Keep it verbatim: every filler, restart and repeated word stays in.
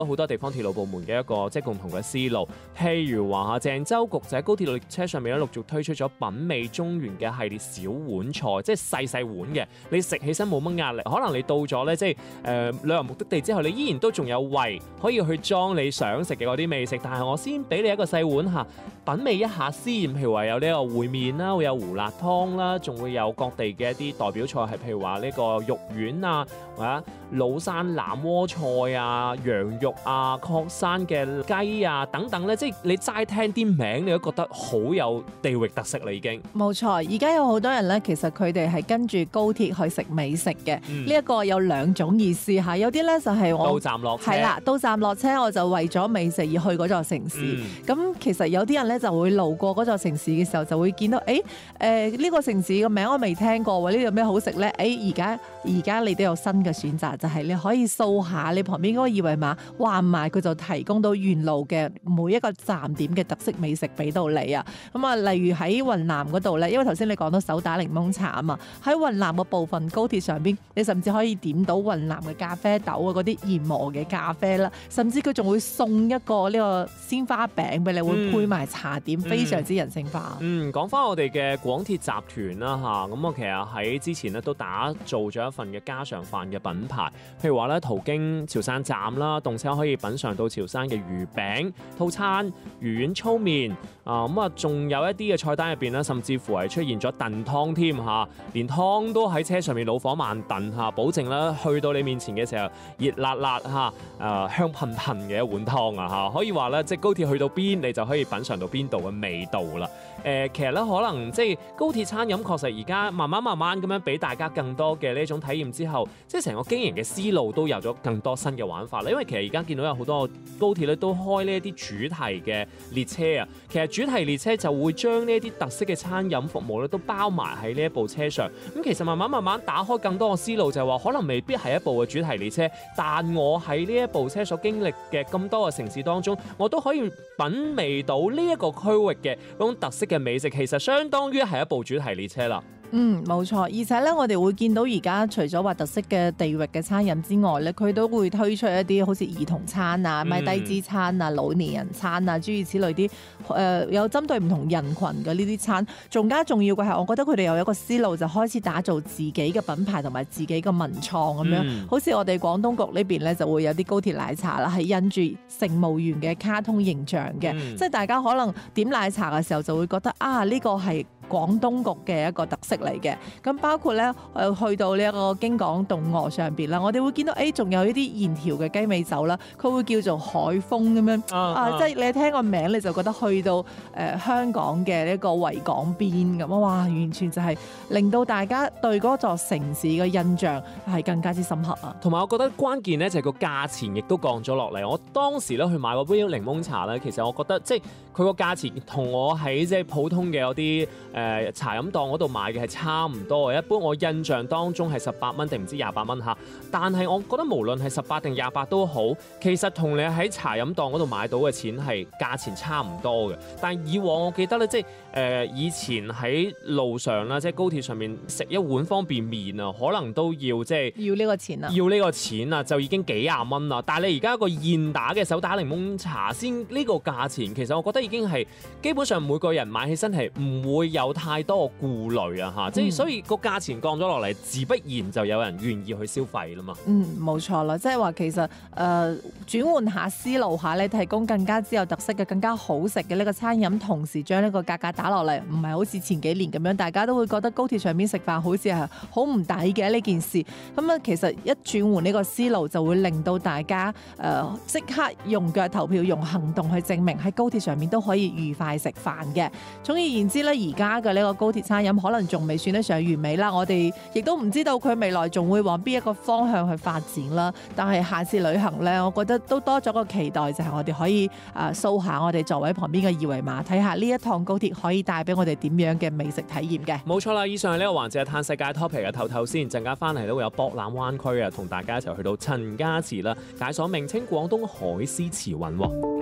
好多地方鐵路部門嘅一個即係共同嘅思路，譬如話嚇鄭州局就喺高鐵列車上面咧陸續推出咗品味中原嘅系列小碗菜，即係細細碗嘅，你食起身冇乜壓力。可能你到咗咧即係誒、呃、旅遊目的地之後，你依然都仲有胃可以去裝你想食嘅嗰啲美食，但係我先俾你一個細碗嚇，品味一下先。譬如話有呢個燴麵啦，會有胡辣湯啦，仲會有各地嘅一啲代表菜，係譬如話呢個肉丸啊，或者老山腩鍋菜啊、羊肉啊、確山嘅雞啊等等咧，即係你齋聽啲名，你都覺得好有地域特色啦已經。 冇錯，而家有好多人咧，其實佢哋係跟住高鐵去食美食嘅。呢一、嗯、個有兩種意思嚇，有啲咧就係我到站落車， 係啦，到站落車我就為咗美食而去嗰座城市。咁、嗯、其實有啲人咧就會路過嗰座城市嘅時候，就會見到誒誒呢個城市嘅名我未聽過喎，呢度有咩好食咧？誒而家而家你都有新嘅選擇，就係、是、你可以掃下你旁邊嗰個二維碼，話唔埋佢就提供到沿路嘅每一個站點嘅特色美食俾到你啊！咁啊，例如喺雲南嗰度咧，因為頭先你講到手打檸檬茶啊嘛，喺雲南嘅部分高鐵上邊，你甚至可以點到雲南嘅咖啡豆啊，嗰啲研磨嘅咖啡啦，甚至佢仲會送一個呢個鮮花餅俾你，會配埋茶點，嗯、非常之人性化。 嗯，講翻我哋嘅廣鐵集團啦嚇，咁我其實喺之前咧都打造咗一份嘅家常飯嘅品牌，譬如話咧途經潮汕站啦，動車可以品嚐到潮汕嘅魚餅套餐、魚丸粗麵啊，咁啊仲有一啲嘅菜單入邊咧，甚至乎係出現咗燉湯添嚇，連湯都喺車上面老火慢燉嚇，保證咧去到你面前嘅時候熱辣辣嚇，誒、呃、香噴噴嘅一碗湯啊嚇，可以話咧即係高鐵去到邊你就可以品嚐到邊度嘅味道啦。誒、呃、其實咧可能即係高鐵餐飲確實而家慢慢慢慢咁樣俾大家更多嘅呢種體驗之後，即係成個經營嘅思路都有咗更多新嘅玩法啦。因為其實而家見到有好多高鐵咧都開呢一啲主題嘅列車啊，其實主題列車就會將呢一啲特色嘅餐飲服務咧都包埋喺呢一部車上。咁其實慢慢慢慢打開更多嘅思路，就係話可能未必係一部嘅主題列車，但我喺呢一部車所經歷嘅咁多嘅城市當中，我都可以品味到呢一個區域嘅嗰種特色嘅美食，其實相當於係一部主題列車啦。 嗯，冇錯，而且咧，我哋會見到而家除咗話特色嘅地域嘅餐飲之外咧，佢都會推出一啲好似兒童餐啊、咪低脂餐啊、老年人餐啊，諸如此類啲誒、呃、有針對唔同人群嘅呢啲餐。仲加重要嘅係，我覺得佢哋有一個思路，就開始打造自己嘅品牌同埋自己嘅文創咁樣。嗯、好似我哋廣東局呢邊咧，就會有啲高鐵奶茶啦，係印住乘務員嘅卡通形象嘅，嗯、即係大家可能點奶茶嘅時候就會覺得啊，呢個係廣東局嘅一個特色嚟嘅。咁包括咧，誒去到呢一個京港動鵝上邊啦，我哋會見到誒，仲有呢啲現調嘅雞尾酒啦，佢會叫做海風咁樣啊，啊啊即係你聽個名你就覺得去到誒、呃、香港嘅呢一個維港邊咁啊，哇！完全就係令到大家對嗰座城市嘅印象係更加之深刻啊。 同埋我覺得關鍵咧就係個價錢亦都降咗落嚟。我當時咧去買個杯檸檬茶咧，其實我覺得即係佢個價錢同我喺即係普通嘅有啲誒、呃、茶飲檔嗰度買嘅係差唔多嘅。一般我印象當中係十八蚊定唔知廿八蚊嚇，但係我覺得無論係十八定廿八都好，其實同你喺茶飲檔嗰度買到嘅錢係價錢差唔多嘅。但係以往我記得咧，即係誒、呃、以前喺路上啦，即係高鐵上面食一碗方便麵啊，可能都要即係要呢個錢啊， 要呢個錢啊，就已經幾廿蚊啦。但係你而家個現打嘅手打檸檬茶先呢個價錢，其實我覺得已經係基本上每個人買起身係唔會有太多嘅顧慮啊嚇，即係、嗯、所以個價錢降咗落嚟，自不然就有人願意去消費啦嘛。 嗯，冇錯啦，即係話其實誒、呃、轉換下思路下咧，提供更加之有特色嘅、更加好食嘅呢個餐飲，同時將呢個價格打落嚟，唔係好似前幾年咁樣，大家都會覺得高鐵上面食飯好似係好唔抵嘅呢件事。咁啊，其實一轉換呢個思路，就會令到大家誒即、呃、刻用腳投票，用行動去證明喺高鐵上面都可以愉快食飯嘅。總而言之咧，而家嘅呢個高鐵餐飲可能仲未算得上完美啦，我哋亦都唔知道佢未來仲會往邊一個方向去發展啦。但係下次旅行咧，我覺得都多咗個期待，就係、是、我哋可以誒掃下我哋座位旁邊嘅二維碼，睇下呢一趟高鐵可以帶俾我哋點樣嘅美食體驗嘅。 冇錯啦，以上係呢個環節係嘆世界 topic 嘅透透先，陣間翻嚟都會有博覽灣區啊，同大家一齊去到陳家祠啦，解鎖名稱廣東海絲慈運喎。